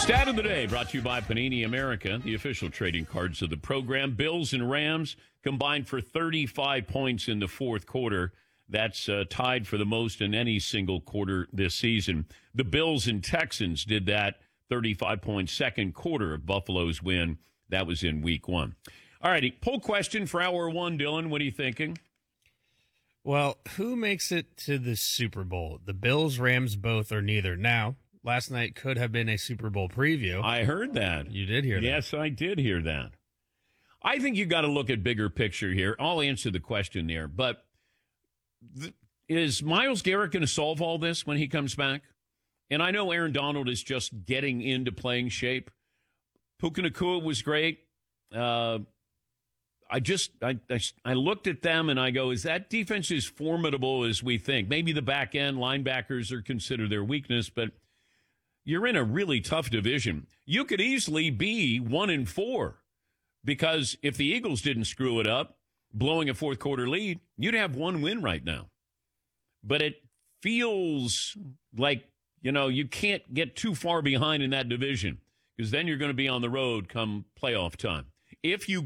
Stat of the day brought to you by Panini America, the official trading cards of the program. Bills and Rams combined for 35 points in the fourth quarter. That's tied for the most in any single quarter this season. The Bills and Texans did that 35-point second quarter of Buffalo's win. That was in week one. All righty, poll question for hour one, Dylan. What are you thinking? Well, who makes it to the Super Bowl? The Bills, Rams, both, or neither? Now, last night could have been a Super Bowl preview. I heard that. You did hear that? Yes, I did hear that. I think you got to look at bigger picture here. I'll answer the question there, but is Myles Garrett going to solve all this when he comes back? And I know Aaron Donald is just getting into playing shape. Puka Nacua was great. I looked at them and I go, is that defense as formidable as we think? Maybe the back end linebackers are considered their weakness, but you're in a really tough division. You could easily be 1-4 because if the Eagles didn't screw it up, blowing a fourth quarter lead, you'd have one win right now. But it feels like, you can't get too far behind in that division because then you're going to be on the road come playoff time. If you